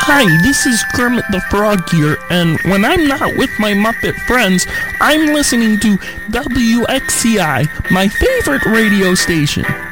Hi, this is Kermit the Frog here, and when I'm not with my Muppet friends, I'm listening to WXCI, my favorite radio station.